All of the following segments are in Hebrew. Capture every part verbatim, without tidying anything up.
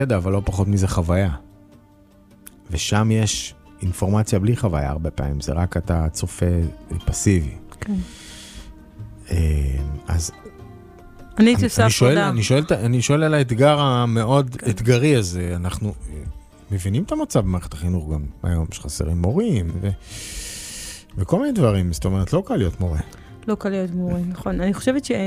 ידע, אבל לא פחות מזה חוויה. ושם יש אינפורמציה בלי חוויה הרבה פעמים, זה רק אתה צופה פסיבי. כן. אז... אני הייתי עושה הפרדה. אני שואל, אני שואל על האתגר המאוד אתגרי הזה, אנחנו מבינים את המצב במערכת החינוך גם היום, שחסרים מורים ו... וכל מיני דברים, זאת אומרת, לא קל להיות מורה. לא קל להיות מורה, נכון. אני חושבת ש...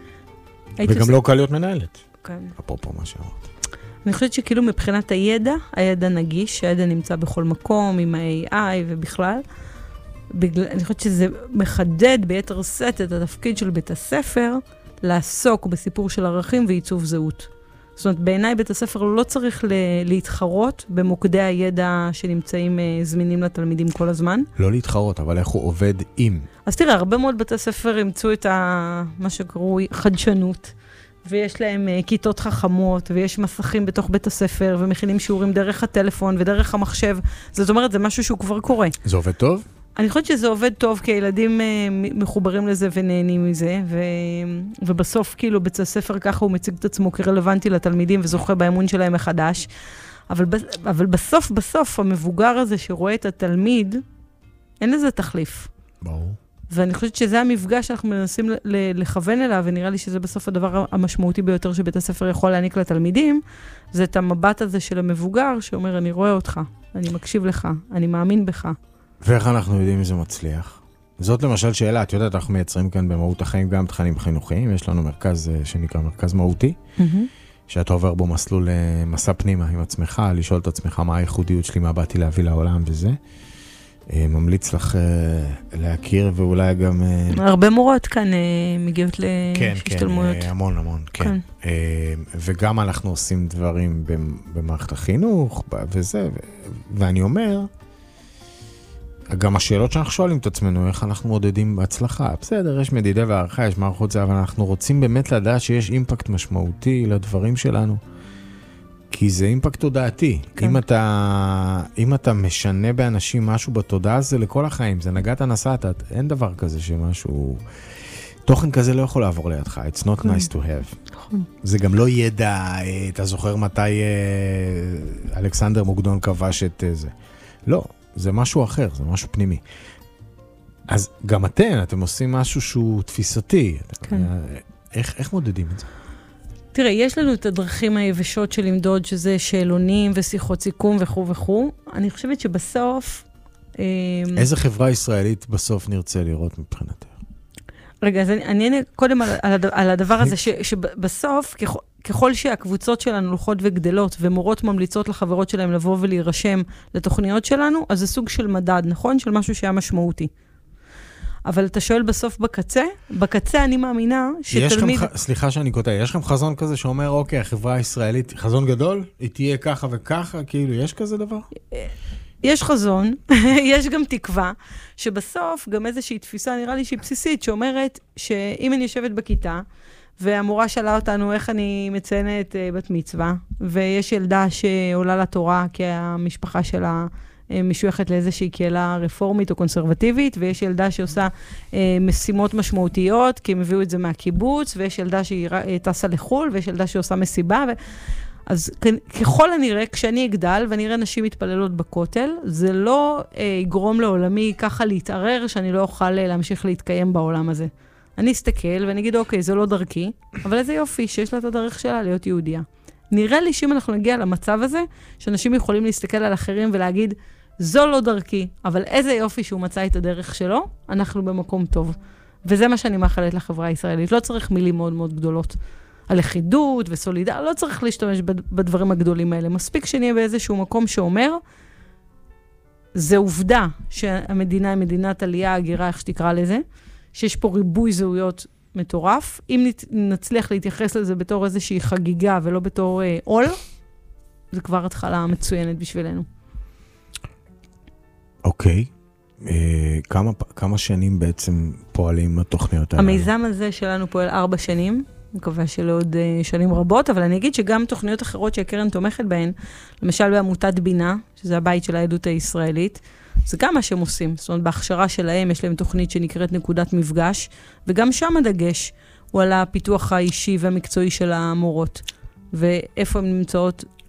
וגם לא קל להיות מנהלת. כן. אפרופו מה שאמרת. אני חושבת שכאילו מבחינת הידע, הידע נגיש, הידע נמצא בכל מקום, עם ה-איי איי ובכלל. בגלל, אני חושבת שזה מחדד ביתר סט את התפקיד של בית הספר, לעסוק בסיפור של ערכים ועיצוב זהות. זאת אומרת, בעיניי בית הספר לא צריך להתחרות במוקדי הידע שנמצאים זמינים לתלמידים כל הזמן. לא להתחרות, אבל איך הוא עובד עם? אז תראה, הרבה מאוד בתי ספר ימצאו את ה, מה שקרוי חדשנות, ויש להם כיתות חכמות, ויש מסכים בתוך בית הספר, ומכינים שיעורים דרך הטלפון ודרך המחשב. זאת אומרת, זה משהו שהוא כבר קורה. זה עובד טוב? אני חושבת שזה עובד טוב, כי ילדים מחוברים לזה ונהנים מזה, ו... ובסוף כאילו בית הספר ככה הוא מציג את עצמו כרלוונטי לתלמידים, וזוכה באמון שלהם מחדש. אבל, ב... אבל בסוף, בסוף, המבוגר הזה שרואה את התלמיד, אין לזה תחליף. ברור. ואני חושבת שזה המפגש שאנחנו מנסים לכוון אליו, ונראה לי שזה בסוף הדבר המשמעותי ביותר שבית הספר יכול להעניק לתלמידים, זה את המבט הזה של המבוגר, שאומר, אני רואה אותך, אני מקשיב לך, אני מאמין בך. ואיך אנחנו יודעים אם זה מצליח? זאת למשל שאלה, את יודעת, אנחנו מייצרים כאן במהות החיים גם תכנים חינוכיים, יש לנו מרכז שנקרא מרכז מהותי, mm-hmm. שאתה עובר בו מסלול מסע פנימה עם עצמך, לשאול את עצמך מה הייחודיות שלי, מה באתי להביא לעולם וזה. ממליץ לך להכיר ואולי גם... הרבה מורות כאן מגיעות להשתלמויות. כן, כן, המון המון, כן. וגם אנחנו עושים דברים במערכת החינוך וזה, ואני אומר, גם השאלות שאנחנו שואלים את עצמנו, איך אנחנו מודדים בהצלחה. בסדר, יש מדידה והערכה, יש מערכות זה, אבל אנחנו רוצים באמת לדעת שיש אימפקט משמעותי לדברים שלנו. כי זה אימפקט תודעתי. כן. אם אתה, אם אתה משנה באנשים משהו בתודעה, זה לכל החיים. זה נגעת נסעת. אין דבר כזה שמשהו... תוכן כזה לא יכול לעבור לידך. It's not כן. nice to have. נכון. זה גם לא ידע, אתה זוכר מתי אלכסנדר מוקדון כבש את זה. לא. זה משהו אחר, זה משהו פנימי. אז גם אתם, אתם עושים משהו שהוא תפיסתי. כן. איך, איך מודדים את זה? תראה, יש לנו את הדרכים היבשות של למדוד, שזה שאלונים ושיחות סיכום וכו' וכו'. אני חושבת שבסוף... איזה חברה ישראלית בסוף נרצה לראות מבחינתך? רגע, אז אני, אני אענה קודם על, על, על הדבר הזה, ש, שבסוף, ככל, ככל שהקבוצות שלנו הולכות וגדלות, ומורות ממליצות לחברות שלהם לבוא ולהירשם לתוכניות שלנו, אז זה סוג של מדד, נכון? של משהו שהיה משמעותי. אבל אתה שואל בסוף בקצה, בקצה אני מאמינה שתלמיד... יש לכם, סליחה שאני קוטע, יש לכם חזון כזה שאומר, אוקיי, החברה הישראלית, חזון גדול, היא תהיה ככה וככה, כאילו, יש כזה דבר? יש חזון, יש גם תקווה, שבסוף גם איזושהי תפיסה, נראה לי שהיא בסיסית, שאומרת שאם אני יושבת בכיתה, והמורה שאלה אותנו איך אני מציינת בת מצווה, ויש ילדה שעולה לתורה, כי המשפחה שלה משויכת לאיזושהי קהילה רפורמית או קונסרבטיבית, ויש ילדה שעושה משימות משמעותיות, כי הם הביאו את זה מהקיבוץ, ויש ילדה שהיא טסה לחול, ויש ילדה שעושה מסיבה, ו... אז ככל הנראה, כשאני אגדל, ואני אראה נשים מתפללות בכותל, זה לא אה, יגרום לעולמי ככה להתערר, שאני לא אוכל להמשיך להתקיים בעולם הזה. אני אסתכל ואני אגיד, אוקיי, זה לא דרכי, אבל איזה יופי שיש לה את הדרך שלה להיות יהודיה. נראה לי שאם אנחנו נגיע למצב הזה, שאנשים יכולים להסתכל על אחרים ולהגיד, זו לא דרכי, אבל איזה יופי שהוא מצא את הדרך שלו, אנחנו במקום טוב. וזה מה שאני מאחלת לחברה הישראלית. לא צריך מילים מאוד מאוד גדולות. על אחידות וסולידר, לא צריך להשתמש בדברים הגדולים האלה. מספיק שנהיה באיזשהו מקום שאומר, זה עובדה שהמדינה היא מדינת עלייה, הגירה, איך שתקרא לזה, שיש פה ריבוי זהויות מטורף. אם נצליח להתייחס לזה בתור איזושהי חגיגה ולא בתור אה, עול, זה כבר התחלה מצוינת בשבילנו. אוקיי. אה, כמה, כמה שנים בעצם פועלים התוכניות האלה? המיזם הזה שלנו פועל ארבע שנים. אני מקווה שלא עוד שנים רבות, אבל אני אגיד שגם תוכניות אחרות שהקרן תומכת בהן, למשל בעמותת בינה, שזה הבית של העדות הישראלית, זה גם מה שהם עושים. זאת אומרת, בהכשרה שלהם יש להם תוכנית שנקראת נקודת מפגש, וגם שם הדגש הוא על הפיתוח האישי והמקצועי של המורות. ואיפה הן נמצאות